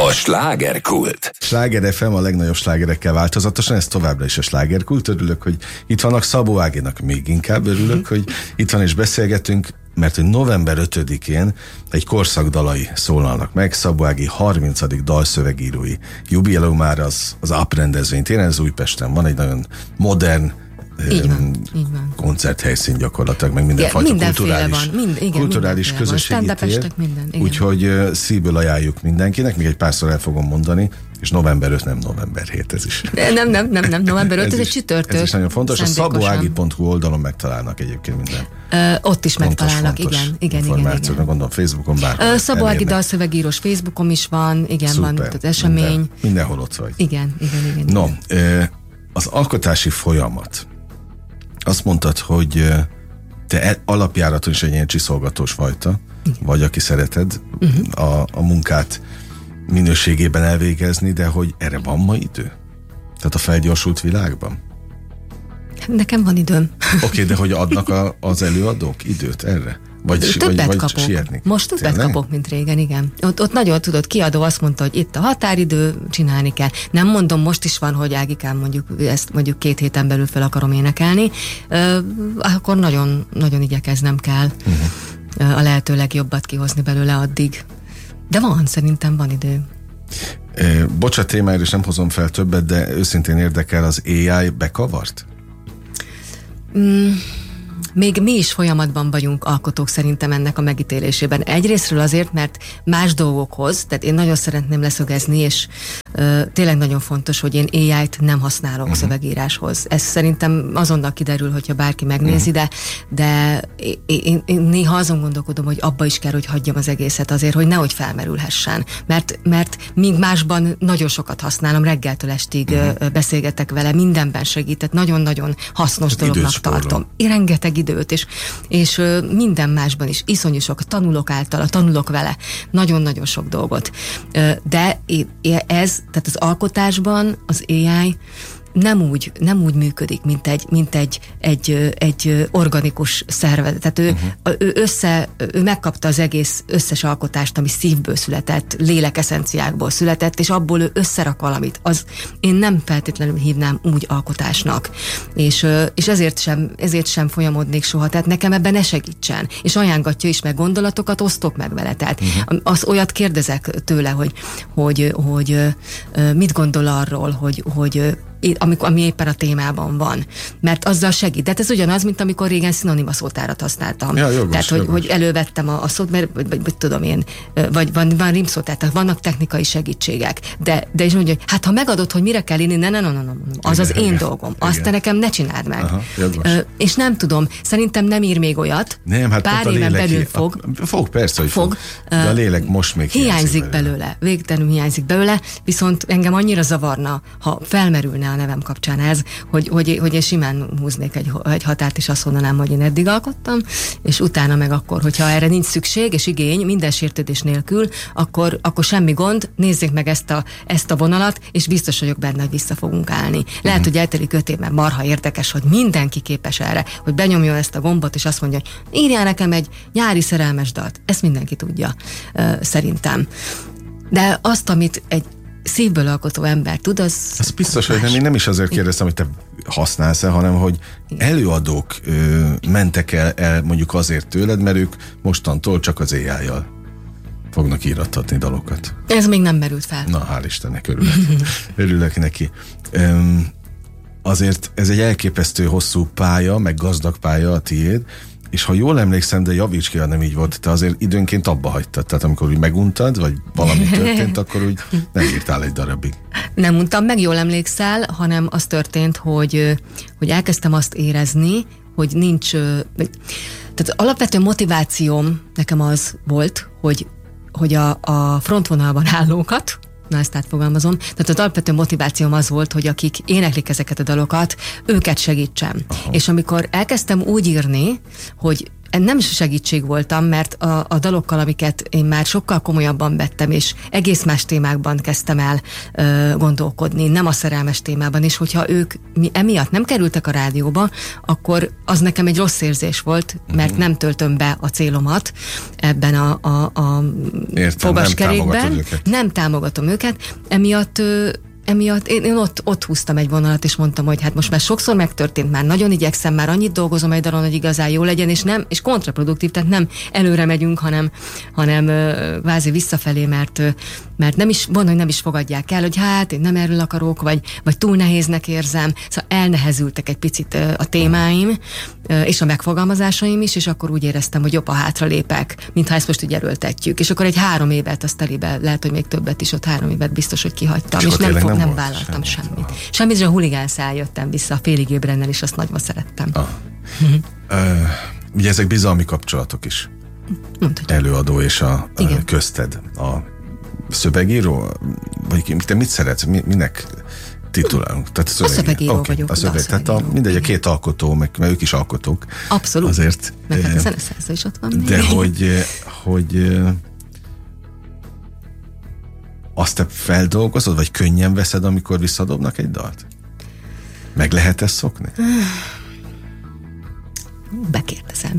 A slágerkult. Sláger FM a legnagyobb slágerekkel változatosan, ez továbbra is a slágerkult. Örülök, hogy itt vannak. Szabó Áginak még inkább örülök, hogy itt van és beszélgetünk, mert hogy november 5-én egy korszak dalai szólalnak meg. Szabó Ági 30. dalszövegírói jubileumára az AP rendezvény téren, ez Újpesten van, egy nagyon modern így van. koncerthelyszín gyakorlatilag, meg mindenfajta kulturális közösségi tér. Úgyhogy szívből ajánljuk mindenkinek, még egy párszor el fogom mondani, és november 5 nem november 7 ez is. Nem, november 5 ez egy csütörtök. Ez is nagyon fontos, a szabóági.hu oldalon megtalálnak egyébként minden. Ott is megtalálnak, igen. Gondolom Facebookon bárhol. Szabó Ági dalszövegírós Facebookon is van, igen, szuper, van az esemény. Mindenhol ott vagy. Igen. No, az alkotási folyamat. Azt mondtad, hogy te alapjáraton is egy ilyen csiszolgatós fajta, vagy aki szereted a munkát minőségében elvégezni, de hogy erre van ma idő? Tehát a felgyorsult világban? Nekem van időm. Oké, de hogy adnak az előadók időt erre? Többet kapok. Sietni? Most többet kapok, mint régen, igen. Ott nagyon tudod, kiadó azt mondta, hogy itt a határidő, csinálni kell. Nem mondom, most is van, hogy Ágikám ezt 2 héten belül fel akarom énekelni, akkor nagyon, nagyon igyekeznem kell a lehető legjobbat kihozni belőle addig. De szerintem van idő. Bocsát, témáért is nem hozom fel többet, de őszintén érdekel, az AI bekavart? Még mi is folyamatban vagyunk alkotók szerintem ennek a megítélésében. Egyrésztről azért, mert más dolgokhoz, tehát én nagyon szeretném leszögezni, és tényleg nagyon fontos, hogy én AI-t nem használok szövegíráshoz. Ez szerintem azonnal kiderül, hogyha bárki megnézi, de én néha azon gondolkodom, hogy abba is kell, hogy hagyjam az egészet azért, hogy nehogy felmerülhessen. Mert míg másban nagyon sokat használom, reggeltől estig beszélgetek vele, mindenben segített, nagyon-nagyon hasznos dolognak tartom. Rengeteg időt, és minden másban is iszonyú sok, tanulok vele, nagyon-nagyon sok dolgot. De tehát az alkotásban az AI nem úgy működik, mint egy organikus szervezet. Tehát ő megkapta az összes alkotást, ami szívből született, lélekeszenciákból született, és abból ő összerak valamit. Én nem feltétlenül hívnám úgy alkotásnak. És ezért sem folyamodnék soha. Tehát nekem ebben ne segítsen. És ajánlatja is, meg gondolatokat osztok meg vele. Tehát az olyat kérdezek tőle, hogy mit gondol arról, hogy ami éppen a témában van. Mert azzal segít. De ez ugyanaz, mint amikor régen szinonima szótárat használtam. Ja, jogos, tehát, hogy elővettem a szót, mert vagy tudom én, vagy van rímszótár, tehát vannak technikai segítségek. De is mondja, hogy hát ha megadod, hogy mire kell írni, az az én dolgom. Azt te nekem ne csináld meg. Aha, és nem tudom, szerintem nem ír még olyat. Nem, hát pár éven belül fog, persze, hogy fog. De a lélek most még hiányzik belőle. Végtelenül hiányzik belőle, viszont engem annyira zavarna, ha felmerülne a nevem kapcsán ez, hogy én simán húznék egy határt, és azt mondanám, hogy én eddig alkottam, és utána meg akkor, hogyha erre nincs szükség és igény, minden sértődés nélkül, akkor semmi gond, nézzék meg ezt a vonalat, és biztos vagyok benne, hogy vissza fogunk állni. Lehet, hogy eltelik 5 év, mert marha érdekes, hogy mindenki képes erre, hogy benyomja ezt a gombot, és azt mondja, hogy írjál nekem egy nyári szerelmes dalt. Ezt mindenki tudja, szerintem. De azt, amit egy szívből alkotó ember tud, az biztos, hogy én nem is azért kérdeztem, hogy te használsz-e, hanem hogy előadók mentek el mondjuk azért tőled, mert ők mostantól csak az AI-jal fognak írattatni dalokat. Ez még nem merült fel. Na, hál' Istennek, örülök neki. Azért ez egy elképesztő hosszú pálya, meg gazdag pálya a tiéd, és ha jól emlékszem, de javíts ki, ha nem így volt, te azért időnként abba hagytad. Tehát amikor úgy meguntad, vagy valami történt, akkor úgy nem írtál egy darabig. Nem mondtam, meg jól emlékszel, hanem az történt, hogy elkezdtem azt érezni, hogy nincs... Tehát alapvető motivációm nekem az volt, hogy a frontvonalban állókat, na ezt átfogalmazom, tehát az alapvető motivációm az volt, hogy akik éneklik ezeket a dalokat, őket segítsem. Aha. És amikor elkezdtem úgy írni, hogy nem segítség voltam, mert a dalokkal, amiket én már sokkal komolyabban vettem, és egész más témákban kezdtem el gondolkodni, nem a szerelmes témában, és hogyha ők emiatt nem kerültek a rádióba, akkor az nekem egy rossz érzés volt, mert nem töltöm be a célomat ebben a fogaskerékben. Nem támogatom őket. Emiatt én ott húztam egy vonalat, és mondtam, hogy hát most már sokszor megtörtént, már nagyon igyekszem, már annyit dolgozom egy dalon, hogy igazán jó legyen, és kontraproduktív, tehát nem előre megyünk, hanem kvázi visszafelé, mert nem is, van, hogy nem is fogadják el, hogy hát én nem erről akarok, vagy túl nehéznek érzem, szóval elnehezültek egy picit a témáim, és a megfogalmazásaim is, és akkor úgy éreztem, hogy jobb, a hátra lépek, mintha ezt most úgy erőltetjük. És akkor egy 3 évet, azt telébe, lehet, hogy még többet is, ott 3 évet biztos, hogy kihagytam, és nem vállaltam semmit. Semmit, és a huligánszál jöttem vissza a Félig ébrennel, és azt nagyon szerettem. Ugye ezek bizalmi kapcsolatok is. Mondhatjuk. Előadó és a közted. A szövegíró? Vagy te mit szeretsz? Minek titulálunk? Tehát a szövegíró vagyok. Tehát mindegy, a 2 alkotó, mert ők is alkotók. Abszolút. Azért, meg hát a zeneszerző is ott van. De hogy azt te feldolgozod, vagy könnyen veszed, amikor visszadobnak egy dalt? Meg lehet ezt szokni? Bekérdezem.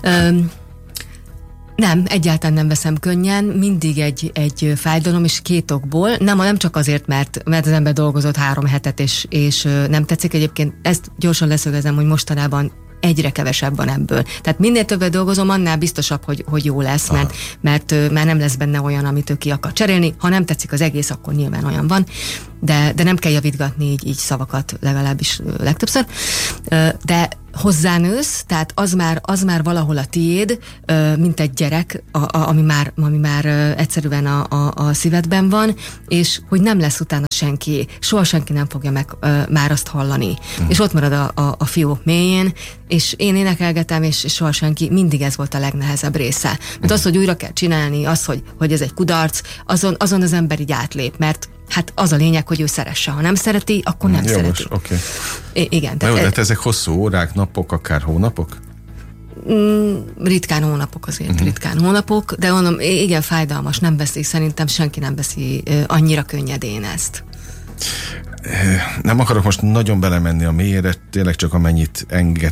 Nem, egyáltalán nem veszem könnyen, mindig egy fájdalom, és 2 okból. Nem csak azért, mert az ember dolgozott 3 hetet, és nem tetszik. Egyébként ezt gyorsan leszögezem, hogy mostanában egyre kevesebb van ebből. Tehát minél többet dolgozom, annál biztosabb, hogy jó lesz, mert nem lesz benne olyan, amit ő ki akar cserélni. Ha nem tetszik az egész, akkor nyilván olyan van. De nem kell javítgatni így szavakat, legalábbis legtöbbször. De hozzánősz, tehát az már valahol a tiéd, mint egy gyerek, ami már egyszerűen a szívedben van, és hogy nem lesz utána senki, soha senki nem fogja meg már azt hallani. És ott marad a fiók mélyén, és én énekelgetem, és soha senki, mindig ez volt a legnehezebb része. Mert az, hogy újra kell csinálni, az, hogy ez egy kudarc, azon az ember így átlép, mert hát az a lényeg, hogy ő szeresse. Ha nem szereti, akkor nem szereti. Okay. Igen. Jó, de ezek hosszú órák, napok, akár hónapok? Ritkán hónapok azért, ritkán hónapok, de mondom, igen, fájdalmas, nem veszi, szerintem senki nem veszi annyira könnyedén ezt. Nem akarok most nagyon belemenni a mélyére, tényleg csak amennyit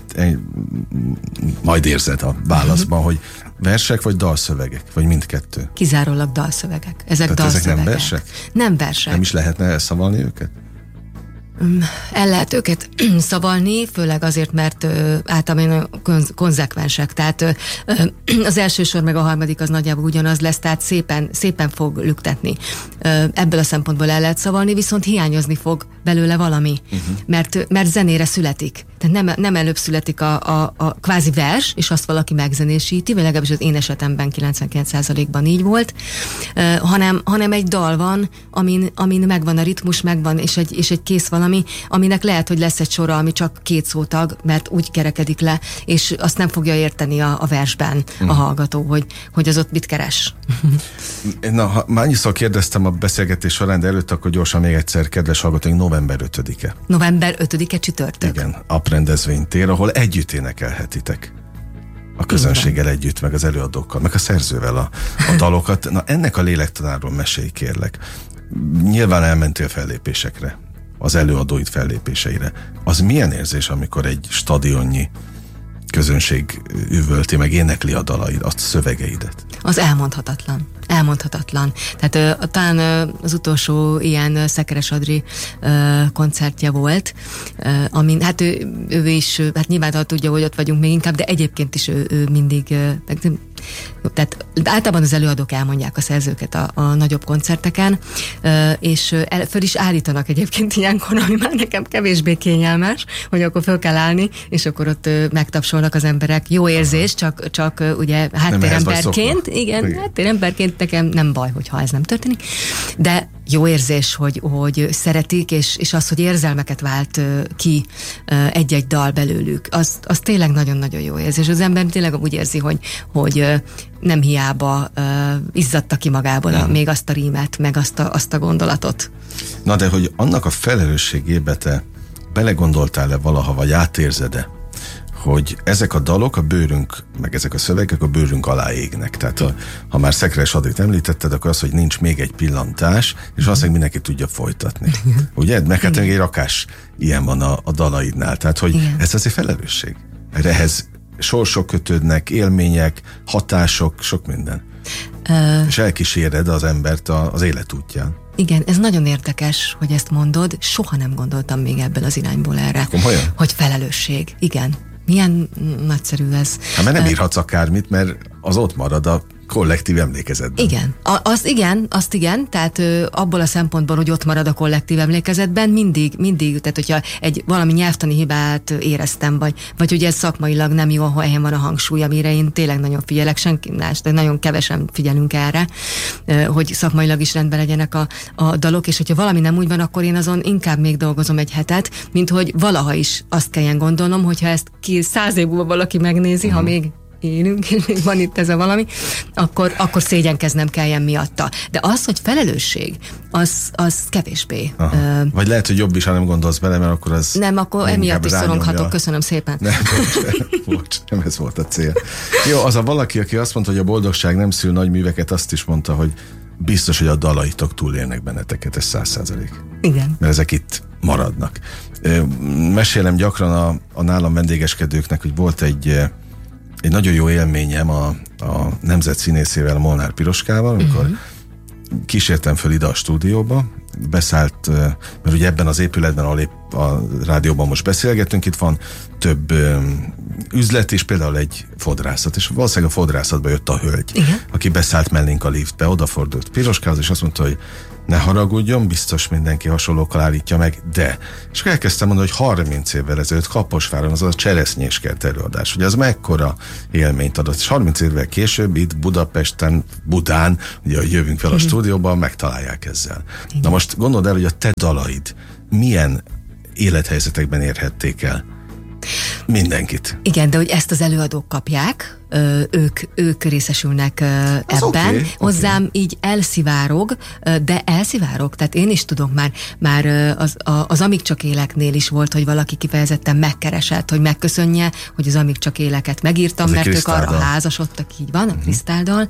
majd érzed a válaszban, hogy versek vagy dalszövegek, vagy mindkettő? Kizárólag dalszövegek. Ezek dalszövegek. Nem versek? Nem versek. Nem is lehetne elszavalni őket? El lehet őket szavalni, főleg azért, mert általában konzekvensek. Tehát az első sor meg a harmadik az nagyjából ugyanaz lesz, tehát szépen fog lüktetni. Ebből a szempontból el lehet szavalni, viszont hiányozni fog belőle valami, mert zenére születik. Tehát nem előbb születik a kvázi vers, és azt valaki megzenésíti, vagy legalábbis az én esetemben 99%-ban így volt, hanem egy dal van, amin megvan a ritmus, megvan, és egy kész valami, aminek lehet, hogy lesz egy sora, ami csak 2 szótag, mert úgy kerekedik le, és azt nem fogja érteni a versben a hallgató, hogy az ott mit keres. Na, már annyiszor kérdeztem a beszélgetés során, de előtt akkor gyorsan még egyszer, kedves hallgatóink, november 5-e. November 5-e csütörtök. Igen, aprendezvénytér, ahol együtt énekelhetitek. A közönséggel együtt, meg az előadókkal, meg a szerzővel a dalokat. Na, ennek a lélektanáról mesélj, kérlek. Nyilván elmentél fellépésekre, az előadóid fellépéseire. Az milyen érzés, amikor egy stadionnyi közönség üvölti, meg énekli a dalaid, a szövegeidet? Az elmondhatatlan. Elmondhatatlan. Tehát talán az utolsó ilyen Szekeres Adri koncertje volt, amin, hát ő is, hát nyilván tudja, hogy ott vagyunk még inkább, de egyébként is ő mindig, tehát általában az előadók elmondják a szerzőket a nagyobb koncerteken, és föl is állítanak egyébként ilyenkor, ami már nekem kevésbé kényelmes, hogy akkor föl kell állni, és akkor ott megtapsolnak az emberek. Jó érzés, csak ugye háttéremberként, igen, háttéremberként nekem nem baj, hogyha ez nem történik, de jó érzés, hogy szeretik, és az, hogy érzelmeket vált ki egy-egy dal belőlük, az tényleg nagyon-nagyon jó érzés. Az ember tényleg úgy érzi, hogy nem hiába izzadta ki magából még azt a rímet, meg azt a gondolatot. Na de, hogy annak a felelősségébe te belegondoltál-e valaha, vagy átérzed-e, hogy ezek a dalok a bőrünk, meg ezek a szövegek a bőrünk alá égnek. Tehát ha már Szekeres Adrit említetted, akkor az, hogy nincs még egy pillantás, és valószínűleg mindenki tudja folytatni. Ugye? Meg hát egy rakás ilyen van a dalaidnál. Tehát, hogy ez azért felelősség. Mert ehhez sorsok kötődnek, élmények, hatások, sok minden. És elkíséred az embert az életútján. Igen, ez nagyon érdekes, hogy ezt mondod. Soha nem gondoltam még ebből az irányból erre. Komolyan? Hogy felelősség. Igen. Milyen nagyszerű ez. Hát mert nem írhatsz akármit, mert az ott marad a kollektív emlékezetben. Igen. Azt igen, tehát abból a szempontból, hogy ott marad a kollektív emlékezetben, mindig, tehát hogyha valami nyelvtani hibát éreztem, vagy hogy ez szakmailag nem jó, ahol helyen van a hangsúly, amire én tényleg nagyon figyelek, senki más, de nagyon kevesen figyelünk erre, hogy szakmailag is rendben legyenek a dalok, és hogyha valami nem úgy van, akkor én azon inkább még dolgozom egy hetet, mint hogy valaha is azt kelljen gondolnom, hogyha ezt 100 év múlva valaki megnézi, ha még élünk, és még van itt ez a valami, akkor szégyenkeznem kelljen miatta. De az, hogy felelősség, az kevésbé. Vagy lehet, hogy jobb is, ha nem gondolsz bele, mert akkor az... Nem, akkor emiatt is szoronghatok. Köszönöm szépen. Nem ez volt a cél. Jó, az a valaki, aki azt mondta, hogy a boldogság nem szül nagy műveket, azt is mondta, hogy biztos, hogy a dalaitok túlélnek benneteket, ez 100%. Igen. Mert ezek itt maradnak. Mesélem gyakran a nálam vendégeskedőknek, hogy volt egy nagyon jó élményem a nemzet színészével, a Molnár Piroskával, amikor kísértem föl ide a stúdióba, beszállt, mert ugye ebben az épületben, ahol épp a rádióban most beszélgetünk, itt van több üzlet is, például egy fodrászat, és valószínűleg a fodrászatba jött a hölgy, aki beszállt mellénk a liftbe, odafordult Piroskához, és azt mondta, hogy ne haragudjon, biztos mindenki hasonlókkal állítja meg, de. És akkor elkezdtem mondani, hogy 30 évvel ezelőtt Kaposváron az a cseresznyéskert előadás, hogy az mekkora élményt adott, és 30 évvel később itt Budán, ugye jövünk fel a stúdióban, megtalálják ezzel. Na most gondold el, hogy a te dalaid milyen élethelyzetekben érhették el mindenkit. Igen, de hogy ezt az előadók kapják, ők részesülnek ebben. Okay. Hozzám így elszivárog, de elszivárog, tehát én is tudok már az Amíg csak éleknél is volt, hogy valaki kifejezetten megkeresett, hogy megköszönje, hogy az Amíg csak éleket megírtam, az mert ők arra házasodtak, így van, a Krisztáldal,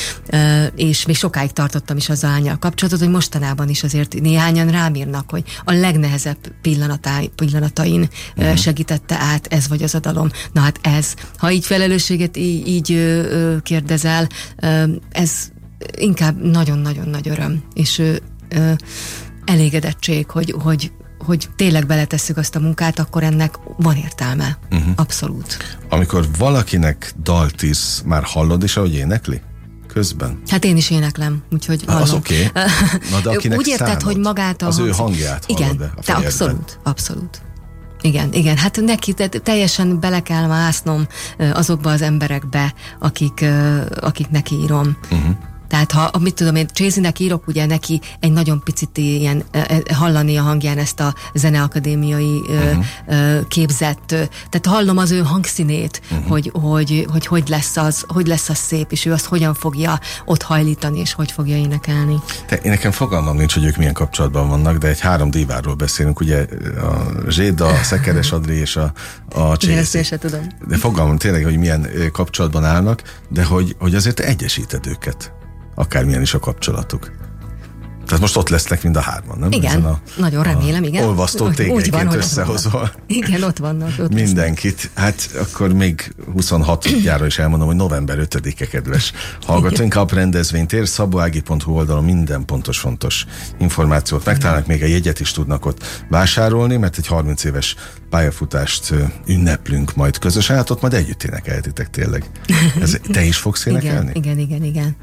és még sokáig tartottam is az Ányal kapcsolatot, hogy mostanában is azért néhányan rám írnak, hogy a legnehezebb pillanatain segítette át ez vagy az a dalom. Na hát ez, ha így felelősséget így kérdezel, ez inkább nagyon-nagyon nagy öröm, és elégedettség, hogy tényleg beletesszük azt a munkát, akkor ennek van értelme. Abszolút. Amikor valakinek dalt írsz, már hallod is, ahogy énekli? Közben? Hát én is éneklem, úgyhogy hallom. Az oké. Na, de akinek úgy érted, hogy magát az ő hangját hallod-e a fejedben? Abszolút. Igen, hát neki teljesen bele kell másznom azokba az emberekbe, akik neki írom. Tehát ha, mit tudom én, Csézinek írok, ugye neki egy nagyon picit ilyen hallani a hangján ezt a zeneakadémiai képzett, tehát hallom az ő hangszínét, hogy lesz az szép, és ő azt hogyan fogja ott hajlítani, és hogy fogja énekelni. Én nekem fogalmam nincs, hogy ők milyen kapcsolatban vannak, de egy 3 divárról beszélünk, ugye a Zséda, a Szekeres Adri és a Csézi. Igen, ezt én sem tudom. De fogalmam tényleg, hogy milyen kapcsolatban állnak, de hogy azért egyesíted őket. Akármilyen is a kapcsolatuk. Tehát most ott lesznek mind a 3, nem? Igen, nagyon remélem, igen. Olvasztó tégelyként összehozva. Igen, ott vannak. Ott mindenkit. Hát akkor még 26-jára is elmondom, hogy november 5-e, kedves hallgatóink, a rendezvénytér, szabóági.hu oldalon minden pontos, fontos információt megtalálnak, még a jegyet is tudnak ott vásárolni, mert egy 30 éves pályafutást ünneplünk majd közösen, hát ott majd együtt énekeltitek tényleg. Te is fogsz énekelni? Igen.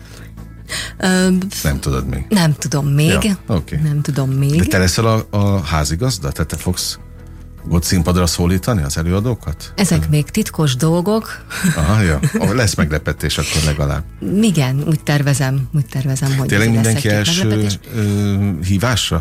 Nem tudod még? Nem tudom még. Ja, okay. Nem tudom még. De te leszel a házigazda? Tehát te fogsz ott színpadra szólítani az előadókat? Ezek még titkos dolgok. Aha, ja. Lesz meglepetés akkor legalább. Igen, úgy tervezem, hogy tényleg mindenki első hívásra?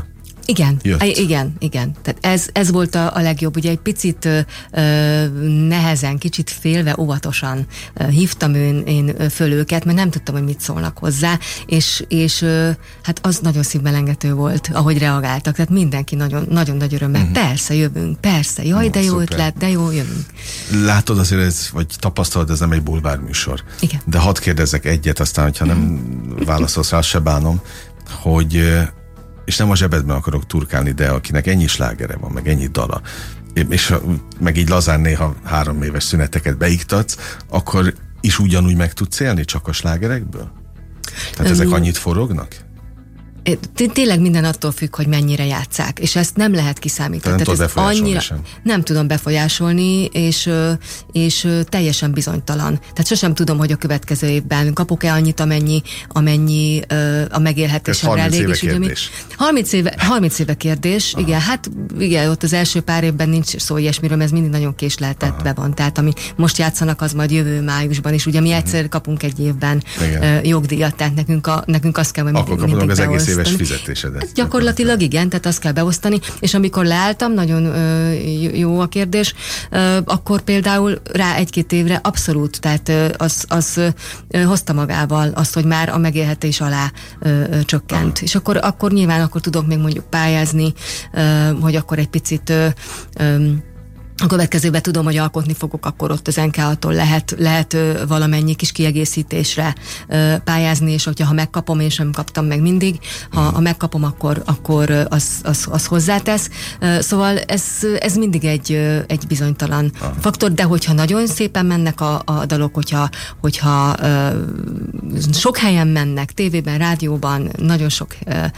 Igen. Tehát ez volt a legjobb. Ugye egy picit nehezen, kicsit félve, óvatosan hívtam én föl őket, mert nem tudtam, hogy mit szólnak hozzá, és hát az nagyon szívmelengető volt, ahogy reagáltak. Tehát mindenki nagyon nagy örömmel. Persze, jövünk, persze. Jaj, de jó ötlet, de jó, jövünk. Látod azért, vagy tapasztalod, ez nem egy bulvárműsor. Igen. De hadd kérdezzek egyet, aztán, hogyha nem válaszolsz rá, azt se bánom, hogy és nem a zsebedben akarok turkálni, de akinek ennyi slágere van, meg ennyi dala, és meg így lazán néha 3 éves szüneteket beiktatsz, akkor is ugyanúgy meg tudsz élni csak a slágerekből? Tehát ezek annyit forognak? Tényleg minden attól függ, hogy mennyire játsszák, és ezt nem lehet kiszámítani. Nem tudom befolyásolni, és teljesen bizonytalan. Tehát sosem tudom, hogy a következő évben kapok-e annyit, amennyi a megélhetésemre elég. 30 éve kérdés, igen, hát igen, ott az első pár évben nincs szó ilyesmiről, ez mindig nagyon késleltetve van. Tehát ami most játszanak, az majd jövő májusban, és ugye mi egyszer kapunk egy évben jogdíjat, tehát nekünk azt kell, hogy mindig az egész éves fizetésedet. Gyakorlatilag igen, tehát azt kell beosztani, és amikor leálltam, nagyon jó a kérdés, akkor például rá 1-2 évre abszolút, tehát az hozta magával azt, hogy már a megélhetés alá csökkent. És akkor nyilván akkor tudok még mondjuk pályázni, hogy akkor egy picit a következőben tudom, hogy alkotni fogok, akkor ott az NK-tól lehet valamennyi kis kiegészítésre pályázni, és hogyha megkapom, én sem kaptam meg mindig, ha megkapom, akkor az hozzátesz. Szóval ez mindig egy bizonytalan faktor, de hogyha nagyon szépen mennek a dalok, hogyha sok helyen mennek, tévében, rádióban, nagyon sok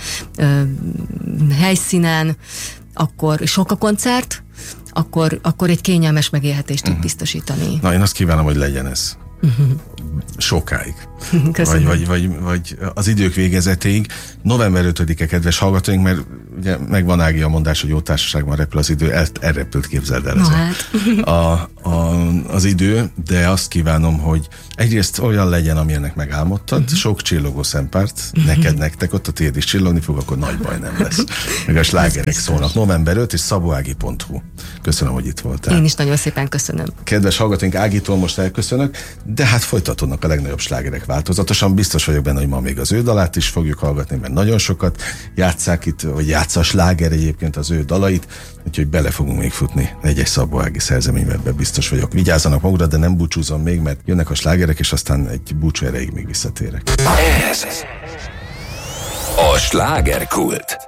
helyszínen, akkor sok a koncert, akkor egy kényelmes megélhetést tud biztosítani. Na, én azt kívánom, hogy legyen ez. Sokáig. Vagy az idők végezetéig. November 5-e, kedves hallgatóink, mert ugye megvan Ági a mondás, hogy jó társaságban repül az idő, elrepült, képzeld el az idő, de azt kívánom, hogy egyrészt olyan legyen, amilyennek megálmodtad, sok csillogó szempárt, nektek ott a tiéd is csillogni fog, akkor nagy baj nem lesz. Meg a slágerek szólnak. November 5 és szabóági.hu. Köszönöm, hogy itt voltál. Én is nagyon szépen köszönöm. Kedves hallgatóink, Ágitól most elköszönök, de hát folytatódnak a legnagyobb slágerek változatosan. Biztos vagyok benne, hogy ma még az ő dalát is fogjuk hallgatni, mert nagyon sokat játsszák itt, vagy játsza a sláger egyébként az ő dalait, úgyhogy bele fogunk még futni egy Szabó Ági szerzeménybe, biztos vagyok. Vigyázzanak magukra, de nem búcsúzom még, mert jönnek a slágerek, és aztán egy búcsú erejéig még visszatérek. Ez a Slágerkult.